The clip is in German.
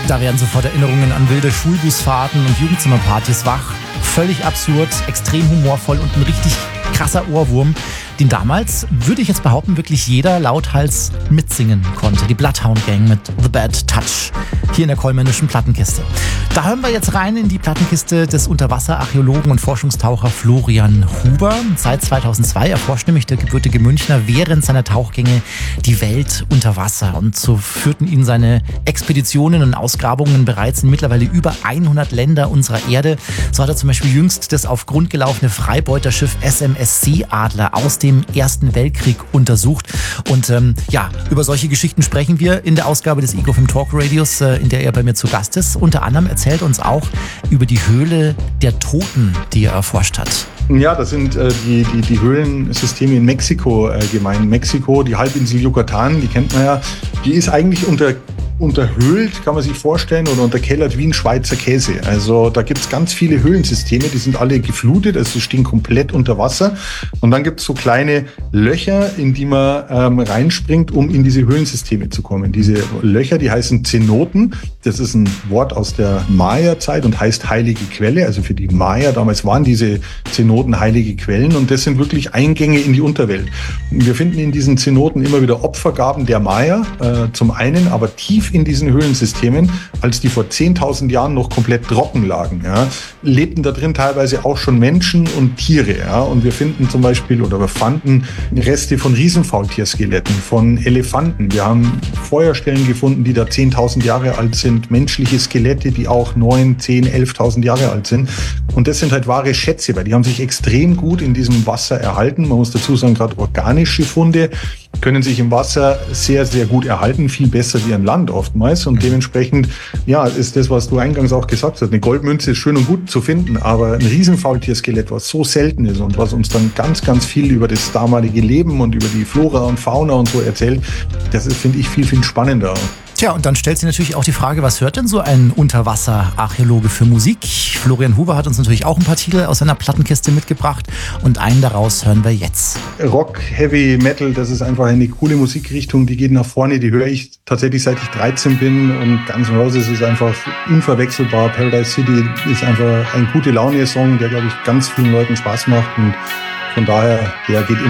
Da werden sofort Erinnerungen an wilde Schulbusfahrten und Jugendzimmerpartys wach. Völlig absurd, extrem humorvoll und ein richtig krasser Ohrwurm, den damals, würde ich jetzt behaupten, wirklich jeder lauthals mitsingen konnte. Die Bloodhound Gang mit The Bad Touch hier in der Kollmännischen Plattenkiste. Da hören wir jetzt rein in die Plattenkiste des Unterwasserarchäologen und Forschungstaucher Florian Huber. Seit 2002 erforscht nämlich der gebürtige Münchner während seiner Tauchgänge die Welt unter Wasser. Und so führten ihn seine Expeditionen und Ausgrabungen bereits in mittlerweile über 100 Länder unserer Erde. So hat er zum Beispiel jüngst das auf Grund gelaufene Freibeuterschiff SMS Seeadler aus dem Ersten Weltkrieg untersucht. Und über solche Geschichten sprechen wir in der Ausgabe des Ecofilm Talk Radios, in der er bei mir zu Gast ist. Unter anderem erzählt uns auch über die Höhle der Toten, die er erforscht hat. Ja, das sind die Höhlensysteme in Mexiko gemeint. Mexiko, die Halbinsel Yucatan, die kennt man ja, die ist eigentlich unterhöhlt, kann man sich vorstellen, oder unterkellert wie ein Schweizer Käse. Also da gibt es ganz viele Höhlensysteme, die sind alle geflutet, also die stehen komplett unter Wasser. Und dann gibt es so kleine Löcher, in die man reinspringt, um in diese Höhlensysteme zu kommen. Diese Löcher, die heißen Zenoten. Das ist ein Wort aus der Maya-Zeit und heißt heilige Quelle. Also für die Maya damals waren diese Zenoten heilige Quellen, und das sind wirklich Eingänge in die Unterwelt. Wir finden in diesen Zenoten immer wieder Opfergaben der Maya, zum einen, aber tief in diesen Höhlensystemen, als die vor 10.000 Jahren noch komplett trocken lagen, ja, lebten da drin teilweise auch schon Menschen und Tiere. Ja, und wir finden zum Beispiel, oder wir fanden Reste von Riesenfaultierskeletten, von Elefanten. Wir haben Feuerstellen gefunden, die da 10.000 Jahre alt sind, menschliche Skelette, die auch 9, 10, 11.000 Jahre alt sind. Und das sind halt wahre Schätze, weil die haben sich extrem gut in diesem Wasser erhalten. Man muss dazu sagen, gerade organische Funde können sich im Wasser sehr, sehr gut erhalten, viel besser wie an Land oftmals. Und dementsprechend, ja, ist das, was du eingangs auch gesagt hast. Eine Goldmünze ist schön und gut zu finden, aber ein Riesenfaultierskelett, was so selten ist und was uns dann ganz, ganz viel über das damalige Leben und über die Flora und Fauna und so erzählt, das ist, finde ich, viel, viel spannender. Tja, und dann stellt sich natürlich auch die Frage, was hört denn so ein Unterwasserarchäologe für Musik? Florian Huber hat uns natürlich auch ein paar Titel aus seiner Plattenkiste mitgebracht, und einen daraus hören wir jetzt. Rock, Heavy Metal, das ist einfach eine coole Musikrichtung, die geht nach vorne, die höre ich tatsächlich seit ich 13 bin, und Guns N' Roses ist einfach unverwechselbar. Paradise City ist einfach ein gute Laune-Song, der, glaube ich, ganz vielen Leuten Spaß macht, und von daher, der geht immer.